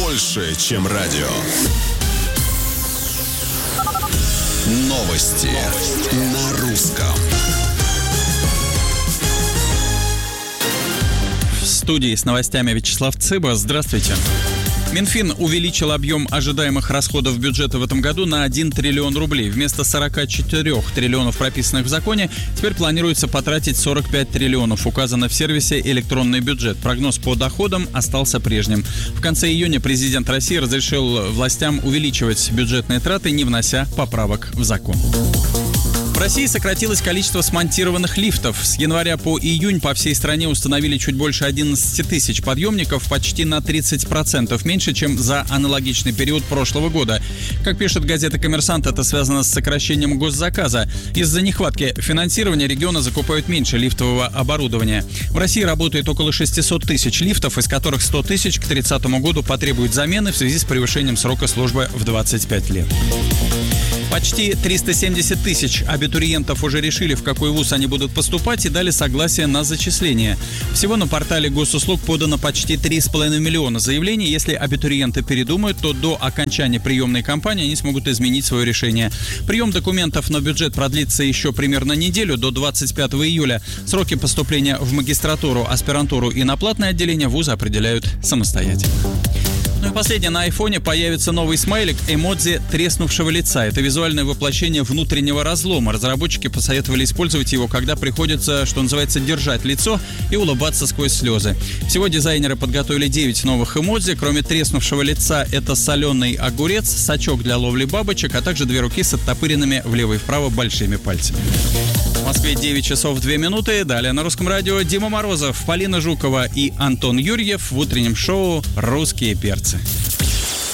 больше, чем радио. Новости на русском. В студии с новостями Вячеслав Цыба. Здравствуйте. Минфин увеличил объем ожидаемых расходов бюджета в этом году на 1 триллион рублей. Вместо 44 триллионов, прописанных в законе, теперь планируется потратить 45 триллионов, указано в сервисе «Электронный бюджет». Прогноз по доходам остался прежним. В конце июня президент России разрешил властям увеличивать бюджетные траты, не внося поправок в закон. В России сократилось количество смонтированных лифтов. С января по июнь по всей стране установили чуть больше 11 тысяч подъемников, почти на 30% меньше, чем за аналогичный период прошлого года. Как пишет газета «Коммерсант», это связано с сокращением госзаказа. Из-за нехватки финансирования регионы закупают меньше лифтового оборудования. В России работает около 600 тысяч лифтов, из которых 100 тысяч к 30 году потребуют замены в связи с превышением срока службы в 25 лет. Почти 370 тысяч абитуриентов уже решили, в какой вуз они будут поступать, и дали согласие на зачисление. Всего на портале госуслуг подано почти 3,5 миллиона заявлений. Если абитуриенты передумают, то до окончания приемной кампании они смогут изменить свое решение. Прием документов на бюджет продлится еще примерно неделю, до 25 июля. Сроки поступления в магистратуру, аспирантуру и на платное отделение вуза определяют самостоятельно. Ну и последнее. На айфоне появится новый смайлик эмодзи треснувшего лица. Это визуальное воплощение внутреннего разлома. Разработчики посоветовали использовать его, когда приходится, что называется, держать лицо и улыбаться сквозь слезы. Всего дизайнеры подготовили 9 новых эмодзи. Кроме треснувшего лица, это соленый огурец, сачок для ловли бабочек, а также 2 руки с оттопыренными влево и вправо большими пальцами. В Москве 9 часов 2 минуты. Далее на Русском радио Дима Морозов, Полина Жукова и Антон Юрьев в утреннем шоу «Русские перцы».